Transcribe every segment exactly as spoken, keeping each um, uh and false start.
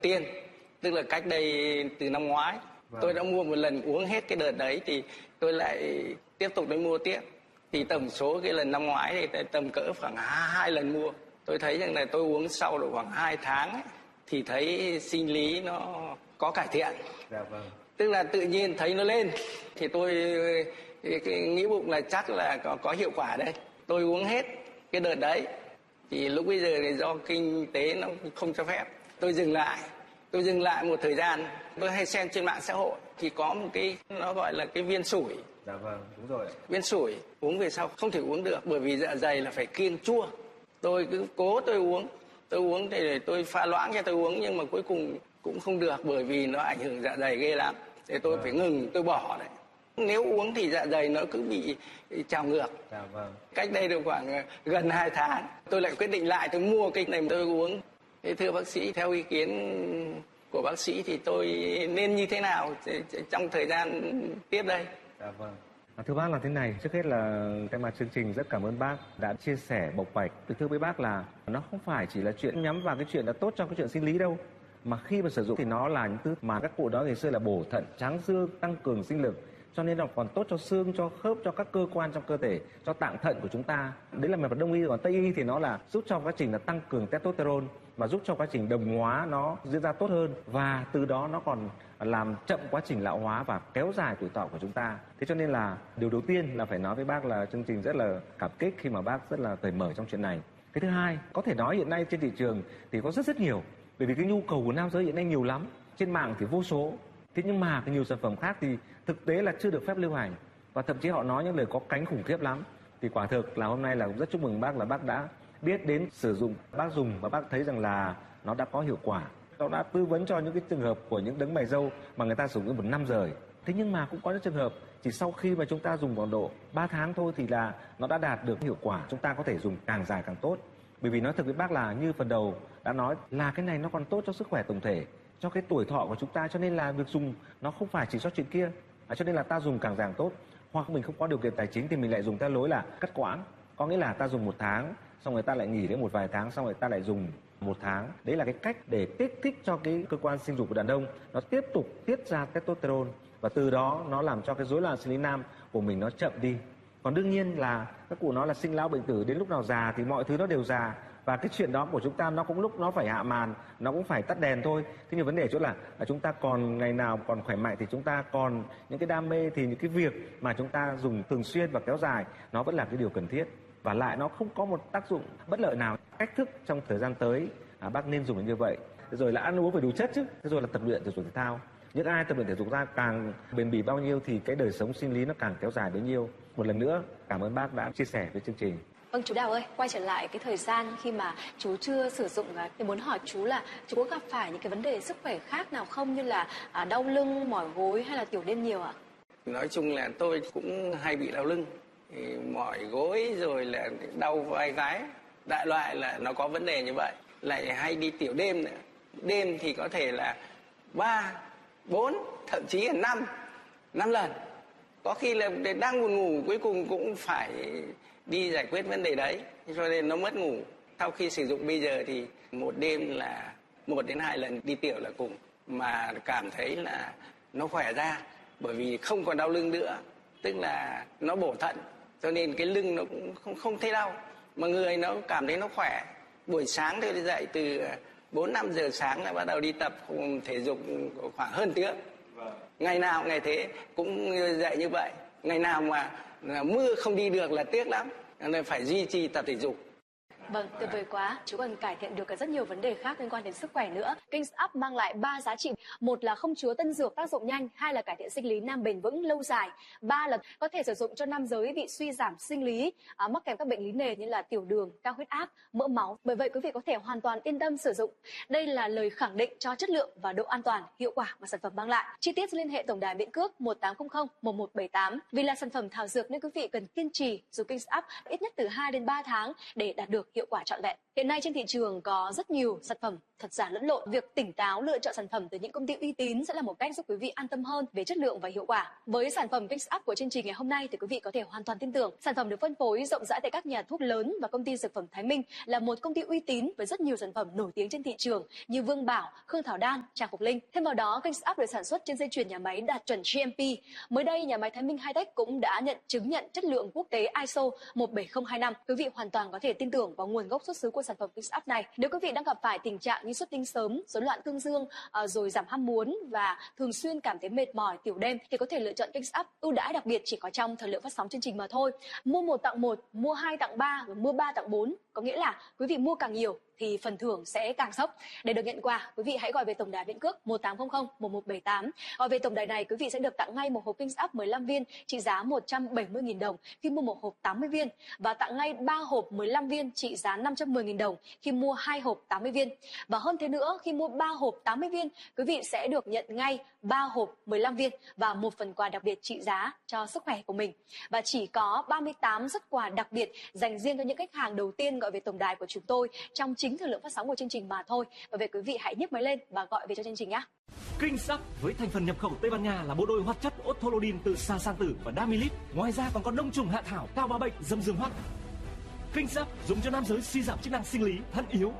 Tiên, tức là cách đây từ năm ngoái, vâng. tôi đã mua một lần uống hết cái đợt đấy thì tôi lại tiếp tục tôi mua tiếp. Thì tổng số cái lần năm ngoái thì tầm cỡ khoảng hai lần mua. Tôi thấy rằng là tôi uống sau độ khoảng hai tháng ấy, thì thấy sinh lý nó có cải thiện. Dạ vâng. Tức là tự nhiên thấy nó lên. Thì tôi nghĩ bụng là chắc là có, có hiệu quả đây. Tôi uống hết cái đợt đấy. Thì lúc bây giờ thì do kinh tế nó không cho phép, tôi dừng lại. Tôi dừng lại một thời gian. Tôi hay xem trên mạng xã hội thì có một cái nó gọi là cái viên sủi. Dạ vâng, đúng rồi. Viên sủi uống về sau không thể uống được bởi vì dạ dày là phải kiêng chua. Tôi cứ cố tôi uống, tôi uống thì tôi pha loãng cho tôi uống nhưng mà cuối cùng cũng không được bởi vì nó ảnh hưởng dạ dày ghê lắm. Thế tôi vâng. phải ngừng, tôi bỏ đấy. Nếu uống thì dạ dày nó cứ bị trào ngược. Dạ vâng. Cách đây được khoảng gần hai tháng, tôi lại quyết định lại tôi mua cái này tôi uống. Thế thưa bác sĩ, theo ý kiến của bác sĩ thì tôi nên như thế nào trong thời gian tiếp đây? Dạ vâng. À, thưa bác là thế này, trước hết là thay mặt chương trình rất cảm ơn bác đã chia sẻ bộc bạch. Thưa với bác là nó không phải chỉ là chuyện nhắm vào cái chuyện là tốt cho cái chuyện sinh lý đâu, mà khi mà sử dụng thì nó là những thứ mà các cụ đó ngày xưa là bổ thận, tráng dương, tăng cường sinh lực, cho nên là còn tốt cho xương, cho khớp, cho các cơ quan trong cơ thể, cho tạng thận của chúng ta. Đấy là mặt đông y, còn tây y thì nó là giúp cho quá trình là tăng cường testosterone và giúp cho quá trình đồng hóa nó diễn ra tốt hơn, và từ đó nó còn làm chậm quá trình lão hóa và kéo dài tuổi thọ của chúng ta. Thế cho nên là điều đầu tiên là phải nói với bác là chương trình rất là cảm kích khi mà bác rất là cởi mở trong chuyện này. Cái thứ hai, có thể nói hiện nay trên thị trường thì có rất rất nhiều, bởi vì cái nhu cầu của nam giới hiện nay nhiều lắm, trên mạng thì vô số. Thế nhưng mà cái nhiều sản phẩm khác thì thực tế là chưa được phép lưu hành, và thậm chí họ nói những lời có cánh khủng khiếp lắm. Thì quả thực là hôm nay là cũng rất chúc mừng bác là bác đã biết đến sử dụng, bác dùng và bác thấy rằng là nó đã có hiệu quả. Nó đã tư vấn cho những cái trường hợp của những đấng mày râu mà người ta sử dụng một năm rồi. Thế nhưng mà cũng có những trường hợp chỉ sau khi mà chúng ta dùng khoảng độ ba tháng thôi thì là nó đã đạt được hiệu quả. Chúng ta có thể dùng càng dài càng tốt. Bởi vì nói thật với bác là như phần đầu đã nói là cái này nó còn tốt cho sức khỏe tổng thể, cho cái tuổi thọ của chúng ta, cho nên là việc dùng nó không phải chỉ cho chuyện kia. À, cho nên là ta dùng càng dài càng tốt. Hoặc mình không có điều kiện tài chính thì mình lại dùng theo lối là cắt quãng. Có nghĩa là ta dùng một tháng, xong người ta lại nghỉ đến một vài tháng, xong người ta lại dùng một tháng. Đấy là cái cách để kích thích cho cái cơ quan sinh dục của đàn ông nó tiếp tục tiết ra testosterone, và từ đó nó làm cho cái rối loạn sinh lý nam của mình nó chậm đi. Còn đương nhiên là các cụ nói là sinh lão bệnh tử, đến lúc nào già thì mọi thứ nó đều già, và cái chuyện đó của chúng ta nó cũng lúc nó phải hạ màn, nó cũng phải tắt đèn thôi. Thế nhưng vấn đề chỗ là, là chúng ta còn ngày nào còn khỏe mạnh thì chúng ta còn những cái đam mê, thì những cái việc mà chúng ta dùng thường xuyên và kéo dài nó vẫn là cái điều cần thiết, và lại nó không có một tác dụng bất lợi nào. Cách thức trong thời gian tới à, bác nên dùng như vậy. Rồi là ăn uống phải đủ chất chứ, thế rồi là tập luyện thể dục thể thao. Những ai tập luyện thể dục ra càng bền bỉ bao nhiêu thì cái đời sống sinh lý nó càng kéo dài bấy nhiêu. Một lần nữa cảm ơn bác đã chia sẻ với chương trình. Vâng, chú Đào ơi, quay trở lại cái thời gian khi mà chú chưa sử dụng thì muốn hỏi chú là chú có gặp phải những cái vấn đề sức khỏe khác nào không, như là à, đau lưng, mỏi gối hay là tiểu đêm nhiều ạ? Nói chung là tôi cũng hay bị đau lưng, mỏi gối rồi là đau vai gáy, đại loại là nó có vấn đề như vậy. Lại hay đi tiểu đêm nữa. Đêm thì có thể là ba, bốn, thậm chí là năm, năm lần. Có khi là đang buồn ngủ cuối cùng cũng phải đi giải quyết vấn đề đấy, cho nên nó mất ngủ. Sau khi sử dụng bây giờ thì một đêm là một đến hai lần đi tiểu là cùng, mà cảm thấy là nó khỏe ra, bởi vì không còn đau lưng nữa, tức là nó bổ thận, cho nên cái lưng nó cũng không không thấy đau, mà người nó cảm thấy nó khỏe. Buổi sáng tôi dậy từ bốn năm giờ sáng là bắt đầu đi tập thể dục khoảng hơn tiếng. Ngày nào ngày thế cũng dậy như vậy. Ngày nào mà mưa không đi được là tiếc lắm, nên phải duy trì tập thể dục. Vâng, tuyệt vời quá. Chú còn cải thiện được rất nhiều vấn đề khác liên quan đến sức khỏe nữa. Kings Up mang lại ba giá trị. Một là không chứa tân dược tác dụng nhanh. Hai là cải thiện sinh lý nam bền vững lâu dài. Ba là có thể sử dụng cho nam giới bị suy giảm sinh lý, à, mắc kèm các bệnh lý nền như là tiểu đường, cao huyết áp, mỡ máu. Bởi vậy quý vị có thể hoàn toàn yên tâm sử dụng. Đây là lời khẳng định cho chất lượng và độ an toàn, hiệu quả mà sản phẩm mang lại. Chi tiết liên hệ tổng đài miễn cước một tám không không một một bảy tám. Vì là sản phẩm thảo dược nên quý vị cần kiên trì dùng Kings Up ít nhất từ hai đến ba tháng để đạt được hiệu hiệu quả trọn vẹn. Hiện nay trên thị trường có rất nhiều sản phẩm thật giả lẫn lộn. Việc tỉnh táo lựa chọn sản phẩm từ những công ty uy tín sẽ là một cách giúp quý vị an tâm hơn về chất lượng và hiệu quả. Với sản phẩm Kings Up của chương trình ngày hôm nay thì quý vị có thể hoàn toàn tin tưởng. Sản phẩm được phân phối rộng rãi tại các nhà thuốc lớn và công ty dược phẩm Thái Minh là một công ty uy tín với rất nhiều sản phẩm nổi tiếng trên thị trường như Vương Bảo, Khương Thảo Đan, Tràng Phục Linh. Thêm vào đó, Kings Up được sản xuất trên dây chuyền nhà máy đạt chuẩn G M P. Mới đây, nhà máy Thái Minh Hitech cũng đã nhận chứng nhận chất lượng quốc tế I S O một bảy không hai năm. Quý vị hoàn toàn có thể tin tưởng vào nguồn gốc xuất xứ của sản phẩm Kings Up này. Nếu quý vị đang gặp phải tình trạng như xuất tinh sớm, rối loạn cương dương, uh, rồi giảm ham muốn và thường xuyên cảm thấy mệt mỏi, tiểu đêm thì có thể lựa chọn Kings Up. Ưu đãi đặc biệt chỉ có trong thời lượng phát sóng chương trình mà thôi. Mua một tặng một, mua hai tặng ba và mua ba tặng bốn. Có nghĩa là quý vị mua càng nhiều thì phần thưởng sẽ càng sốc. Để được nhận quà, quý vị hãy gọi về tổng đài Viễn Cước một tám không không một một bảy tám. Gọi về tổng đài này, quý vị sẽ được tặng ngay một hộp Kings Up mười lăm viên trị giá một trăm bảy mươi nghìn đồng khi mua một hộp tám mươi viên và tặng ngay ba hộp mười lăm viên trị giá năm trăm mười nghìn đồng khi mua hai hộp tám mươi viên. Và hơn thế nữa, khi mua ba hộp tám mươi viên, quý vị sẽ được nhận ngay ba hộp mười lăm viên và một phần quà đặc biệt trị giá cho sức khỏe của mình. Và chỉ có ba mươi tám suất quà đặc biệt dành riêng cho những khách hàng đầu tiên gọi về tổng đài của chúng tôi trong chính thời lượng phát sóng của chương trình mà thôi. Và về quý vị hãy nhấc máy lên và gọi về cho chương trình nhé. Kings Up với thành phần nhập khẩu Tây Ban Nha là bộ đôi hoạt chất Otolodin từ Sa San Tử và Damilit. Ngoài ra còn có đông trùng hạ thảo, cao bá bệnh, dâm dương hoắc. Kings Up dùng cho nam giới suy giảm chức năng sinh lý, thận yếu,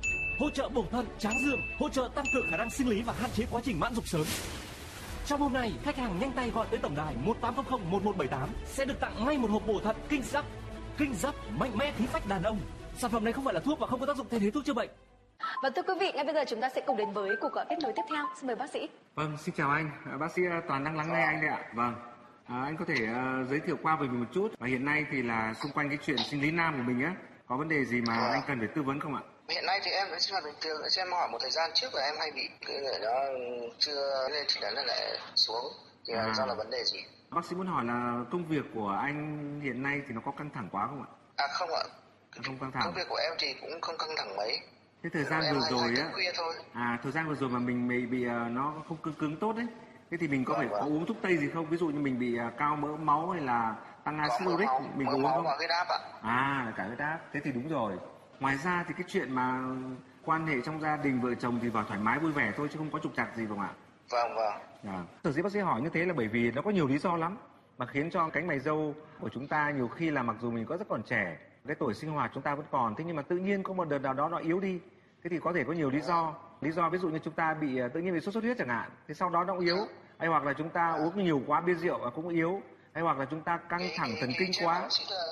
hỗ trợ bổ thận, tráng dương, hỗ trợ tăng cường khả năng sinh lý và hạn chế quá trình mãn dục sớm. Trong hôm nay, khách hàng nhanh tay gọi tới tổng đài một tám không không một một bảy tám sẽ được tặng ngay một hộp bổ thận Kings Up. Kings Up mạnh mẽ khí phách đàn ông. Sản phẩm này không phải là thuốc và không có tác dụng thay thế thuốc chữa bệnh. Và thưa quý vị, ngay bây giờ chúng ta sẽ cùng đến với cuộc gọi kết nối tiếp theo. Xin mời bác sĩ. Vâng, xin chào anh. Bác sĩ Toàn đang lắng nghe anh đây ạ. Vâng. À, anh có thể uh, giới thiệu qua về mình một chút. Và hiện nay thì là xung quanh cái chuyện sinh lý nam của mình á, có vấn đề gì mà à. anh cần phải tư vấn không ạ? Hiện nay thì em vẫn sinh hoạt bình thường, cho em hỏi một thời gian trước là em hay bị cái người đó chưa lên thì là lại xuống, thì à. do là vấn đề gì? Bác sĩ muốn hỏi là công việc của anh hiện nay thì nó có căng thẳng quá không ạ? À không ạ. Không căng thẳng. Công việc của em thì cũng không căng thẳng mấy. Thế thời gian vừa rồi á, à thời gian vừa rồi mà mình bị bị uh, nó không cứng cứng tốt đấy, thế thì mình có vâng, phải vâng. có uống thuốc tây gì không? Ví dụ như mình bị uh, cao mỡ máu hay là tăng axit uric, mình có uống không? Và huyết áp ạ. À là cả huyết áp, thế thì đúng rồi. Ngoài ra thì cái chuyện mà quan hệ trong gia đình vợ chồng thì vào thoải mái vui vẻ thôi chứ không có trục trặc gì không ạ? Vâng vâng. À, sở dĩ bác sĩ hỏi như thế là bởi vì nó có nhiều lý do lắm mà khiến cho cánh mày râu của chúng ta nhiều khi là mặc dù mình có rất còn trẻ, cái tuổi sinh hoạt chúng ta vẫn còn, thế nhưng mà tự nhiên có một đợt nào đó nó yếu đi. Thế thì có thể có nhiều lý do. Lý do ví dụ như chúng ta bị tự nhiên bị sốt xuất huyết chẳng hạn, thì sau đó nó cũng yếu. Hay hoặc là chúng ta uống nhiều quá bia rượu và cũng yếu. Hay hoặc là chúng ta căng thẳng thần kinh quá.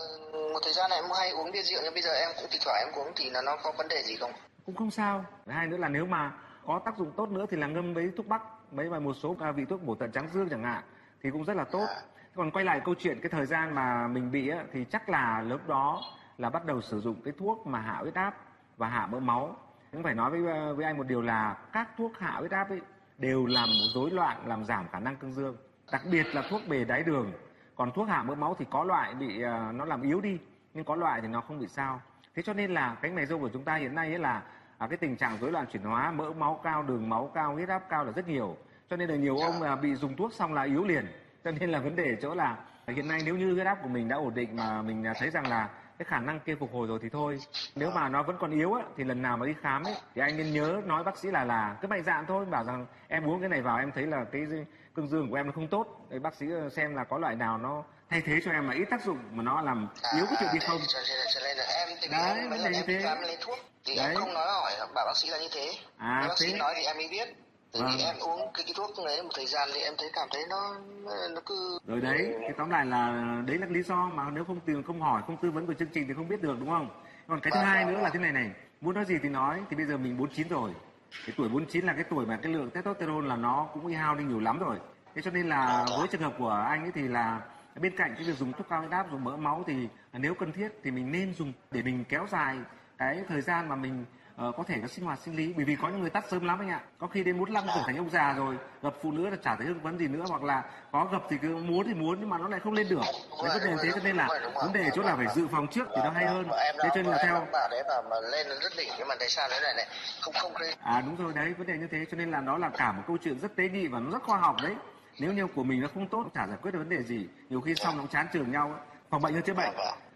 Một thời gian này em hay uống bia rượu nhưng bây giờ em cũng thỉnh thoảng em uống thì nó có vấn đề gì không? Cũng không sao. Hai nữa là nếu mà có tác dụng tốt nữa thì là ngâm với thuốc bắc, mấy và một số vị thuốc bổ thận tráng dương chẳng hạn thì cũng rất là tốt. À. Còn quay lại câu chuyện cái thời gian mà mình bị á, thì chắc là lúc đó là bắt đầu sử dụng cái thuốc mà hạ huyết áp và hạ mỡ máu. Cũng phải nói với với anh một điều là các thuốc hạ huyết áp ấy đều làm rối loạn, làm giảm khả năng cương dương. Đặc biệt là thuốc bề đái đường. Còn thuốc hạ mỡ máu thì có loại bị uh, nó làm yếu đi, nhưng có loại thì nó không bị sao. Thế cho nên là cánh mày râu của chúng ta hiện nay ấy là à, cái tình trạng rối loạn chuyển hóa, mỡ máu cao, đường máu cao, huyết áp cao là rất nhiều. Cho nên là nhiều ông uh, bị dùng thuốc xong là yếu liền. Cho nên là vấn đề ở chỗ là hiện nay nếu như huyết áp của mình đã ổn định mà mình thấy rằng là cái khả năng kia phục hồi rồi thì thôi. Nếu mà nó vẫn còn yếu á, thì lần nào mà đi khám ấy, thì anh nên nhớ nói bác sĩ là là cứ mạnh dạn thôi, bảo rằng em uống cái này vào em thấy là cái cương dương của em nó không tốt, để bác sĩ xem là có loại nào nó thay thế cho em mà ít tác dụng mà nó làm yếu cái chuyện đi không. Cho nên là em thì đấy, vấn đề như thế. Khám lấy thuốc thì đấy. Em không nói hỏi bảo bác sĩ là như thế. À, bác sĩ nói thì em mới biết. Tại vì em uống cái, cái thuốc đấy một thời gian thì em thấy cảm thấy nó nó cứ rồi đấy, cái tóm lại là đấy là lý do mà nếu không tìm không hỏi không tư vấn của chương trình thì không biết được đúng không? Còn cái thứ hai nữa là thế này này, muốn nói gì thì nói, thì bây giờ mình bốn mươi chín rồi, cái tuổi bốn mươi chín là cái tuổi mà cái lượng testosterone là nó cũng hao đi nhiều lắm rồi. Thế cho nên là với trường hợp của anh ấy thì là bên cạnh cái việc dùng thuốc cao huyết áp, dùng mỡ máu thì nếu cần thiết thì mình nên dùng để mình kéo dài cái thời gian mà mình Uh, có thể có sinh hoạt sinh lý, bởi vì có những người tắt sớm lắm anh ạ, có khi đến bốn mươi lăm trở thành ông già rồi, gặp phụ nữ là chả thấy hưng phấn gì nữa, hoặc là có gặp thì cứ muốn thì muốn nhưng mà nó lại không lên được. Đấy vấn đề thế, cho nên là vấn đề chỗ là phải dự phòng trước thì nó hay hơn. Thế cho nên là theo bà đấy mà lên rất đỉnh nhưng mà tại sao thế này này không không lên. À đúng rồi đấy, vấn đề như thế cho nên là nó là cả một câu chuyện rất tế nhị và nó rất khoa học đấy. Nếu như của mình nó không tốt chả giải quyết được vấn đề gì, nhiều khi xong nó chán chường nhau. Phòng bệnh hơn chữa bệnh.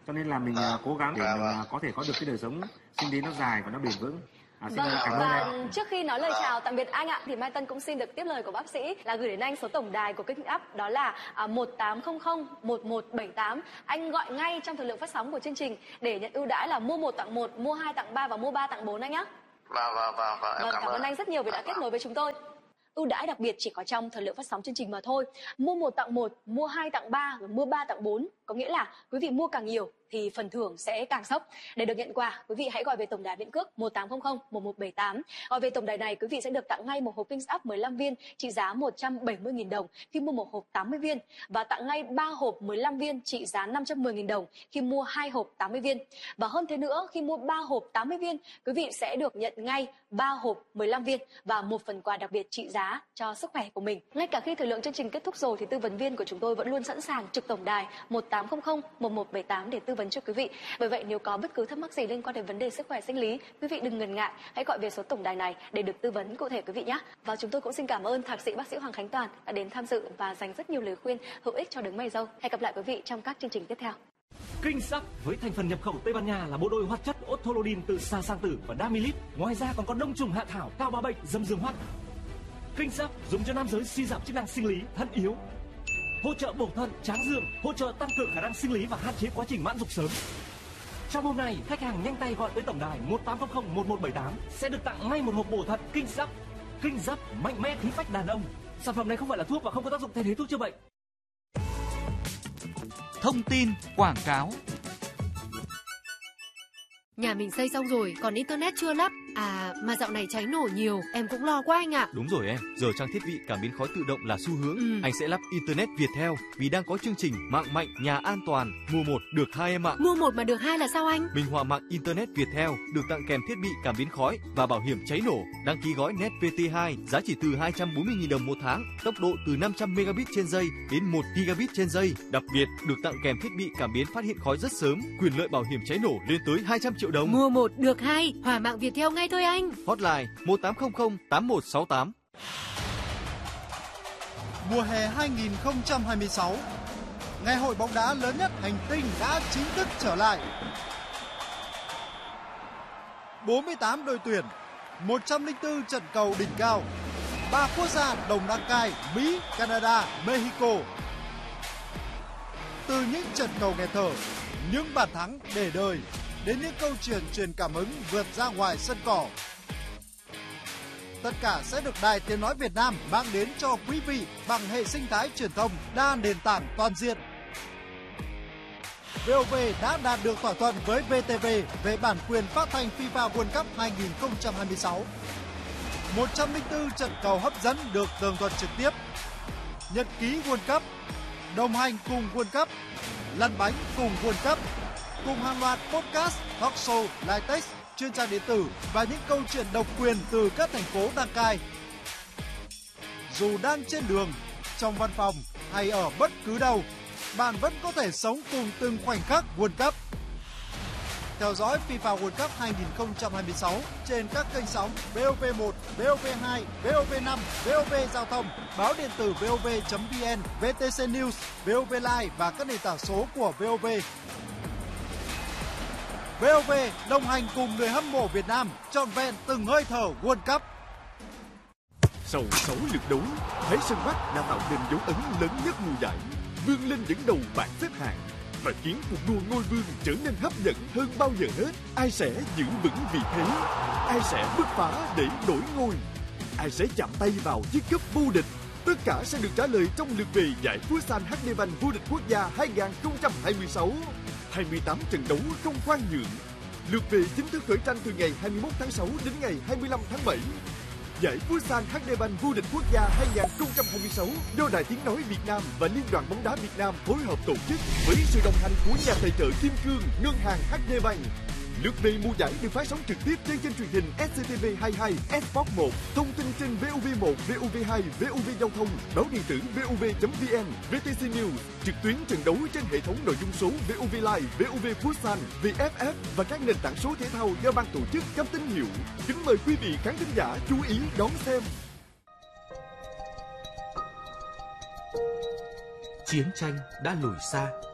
Cho nên là mình à, cố gắng để mình à, có thể có được cái đời sống sinh lý nó dài và nó bền vững. À, xin vâng, cảm ơn và em. trước khi nói lời chào tạm biệt anh ạ, thì Mai Tân cũng xin được tiếp lời của bác sĩ là gửi đến anh số tổng đài của Kinh Up, đó là một tám không không một một bảy tám. Anh gọi ngay trong thời lượng phát sóng của chương trình để nhận ưu đãi là mua một tặng một, mua hai tặng ba và mua ba tặng bốn anh nhé. Vâng, vâng, vâng, vâng, vâng cảm, cảm ơn anh rất nhiều vì đã kết nối với chúng tôi. Ưu đãi đặc biệt chỉ có trong thời lượng phát sóng chương trình mà thôi. Mua một tặng một, mua hai tặng ba và mua ba tặng bốn. Có nghĩa là quý vị mua càng nhiều thì phần thưởng sẽ càng sốc. Để được nhận quà, quý vị hãy gọi về tổng đài miễn cước một tám không không một một bảy tám. Gọi về tổng đài này, quý vị sẽ được tặng ngay một hộp Kings Up mười lăm viên trị giá một trăm bảy mươi nghìn đồng khi mua một hộp tám mươi viên, và tặng ngay ba hộp mười lăm viên trị giá năm trăm mười nghìn đồng khi mua hai hộp tám mươi viên. Và hơn thế nữa, khi mua ba hộp tám mươi viên, quý vị sẽ được nhận ngay ba hộp mười lăm viên và một phần quà đặc biệt trị giá cho sức khỏe của mình. Ngay cả khi thời lượng chương trình kết thúc rồi thì tư vấn viên của chúng tôi vẫn luôn sẵn sàng trực tổng đài một tám không không một một bảy tám để tư vấn cho quý vị. Bởi vậy nếu có bất cứ thắc mắc gì liên quan đến vấn đề sức khỏe sinh lý, quý vị đừng ngần ngại, hãy gọi về số tổng đài này để được tư vấn cụ thể quý vị nhé. Và chúng tôi cũng xin cảm ơn thạc sĩ bác sĩ Hoàng Khánh Toàn đã đến tham dự và dành rất nhiều lời khuyên hữu ích cho đứng mày râu. Hẹn gặp lại quý vị trong các chương trình tiếp theo. Kings Up với thành phần nhập khẩu Tây Ban Nha là bộ đôi hoạt chất Otolodin từ Sa Sang Tử và Damilit. Ngoài ra còn có đông trùng hạ thảo, cao bá bệnh, dâm dương hoắc. Kings Up dùng cho nam giới suy giảm chức năng sinh lý, thận yếu, hỗ trợ bổ thận, tráng dương, hỗ trợ tăng cường khả năng sinh lý và hạn chế quá trình mãn dục sớm. Trong hôm nay, khách hàng nhanh tay gọi tới tổng đài một tám không không một một bảy tám sẽ được tặng ngay một hộp bổ thận Kings Up. Kings Up mạnh mẽ khí phách đàn ông. Sản phẩm này không phải là thuốc và không có tác dụng thay thế thuốc chữa bệnh. Thông tin quảng cáo. Nhà mình xây xong rồi, còn internet chưa lắp. À, mà dạo này cháy nổ nhiều, em cũng lo quá anh ạ. Đúng rồi em, giờ trang thiết bị cảm biến khói tự động là xu hướng. Ừ. Anh sẽ lắp internet Viettel vì đang có chương trình mạng mạnh, nhà an toàn. Mua một được hai em ạ. Mua một mà được hai là sao anh? Minh Họa mạng internet Viettel được tặng kèm thiết bị cảm biến khói và bảo hiểm cháy nổ. Đăng ký gói Net vê tê hai giá chỉ từ hai trăm bốn mươi nghìn đồng một tháng, tốc độ từ năm trăm megabit trên giây đến một gigabit trên giây. Đặc biệt được tặng kèm thiết bị cảm biến phát hiện khói rất sớm, quyền lợi bảo hiểm cháy nổ lên tới hai trăm triệu đồng. Mua một được hai, Hỏa mạng Viettel ngay thôi anh. Hotline một tám không không tám một sáu tám. Mùa hè hai không hai sáu, ngày hội bóng đá lớn nhất hành tinh đã chính thức trở lại. bốn mươi tám đội tuyển, một trăm lẻ bốn trận cầu đỉnh cao, ba quốc gia đồng đăng cai Mỹ, Canada, Mexico. Từ những trận cầu nghẹt thở, những bàn thắng để đời, đến những câu chuyện truyền cảm hứng vượt ra ngoài sân cỏ. Tất cả sẽ được Đài Tiếng nói Việt Nam mang đến cho quý vị bằng hệ sinh thái truyền thông đa nền tảng toàn diện. vê o vê đã đạt được thỏa thuận với vê tê vê về bản quyền phát thanh FIFA World Cup hai không hai sáu. một trăm lẻ bốn trận cầu hấp dẫn được tường thuật trực tiếp. Nhật ký World Cup, đồng hành cùng World Cup, lăn bánh cùng World Cup, cùng hàng loạt podcast, talk show, live text, chuyên trang điện tử và những câu chuyện độc quyền từ các thành phố đăng cai. Dù đang trên đường, trong văn phòng hay ở bất cứ đâu, bạn vẫn có thể sống cùng từng khoảnh khắc World Cup. Theo dõi FIFA World Cup hai không hai sáu trên các kênh sóng vê o vê một, vê o vê hai, vê o vê năm, vê o vê Giao thông, báo điện tử vê o vê chấm vê en, vê tê xê News, vê o vê Live và các nền tảng số của vê o vê. vê o vê đồng hành cùng người hâm mộ Việt Nam trọn vẹn từng hơi thở World Cup. Sau sáu lượt đấu, Thái Sơn Bắc đã tạo nên dấu ấn lớn nhất mùa giải, vươn lên dẫn đầu bảng xếp hạng và khiến cuộc đua ngôi vương trở nên hấp dẫn hơn bao giờ hết. Ai sẽ giữ vững vị thế? Ai sẽ bứt phá để đổi ngôi? Ai sẽ chạm tay vào chiếc cúp vô địch? Tất cả sẽ được trả lời trong lượt về giải Futsal hát đê Bank vô địch quốc gia hai không hai sáu. hai mươi tám trận đấu không khoan nhượng. Lượt về chính thức khởi tranh từ ngày hai mươi mốt tháng sáu đến ngày hai mươi lăm tháng bảy. Giải Futsal hát đê Bank vô địch quốc gia hai không hai sáu do Đài Tiếng nói Việt Nam và Liên đoàn bóng đá Việt Nam phối hợp tổ chức với sự đồng hành của nhà tài trợ Kim Cương, Ngân hàng hát đê Bank. Lượt về mùa giải được phát sóng trực tiếp trên kênh truyền hình ét xê tê vê hai mươi hai, Sport một, thông tin trên vê o vê một, vê o vê hai, vê o vê Giao thông, báo điện tử vê o vê chấm vê en, vê tê xê News, trực tuyến trận đấu trên hệ thống nội dung số vê o vê Live, vê o vê Futsal, vê ép ép và các nền tảng số thể thao do ban tổ chức cấp tín hiệu. Kính mời quý vị khán thính giả chú ý đón xem. Chiến tranh đã lùi xa,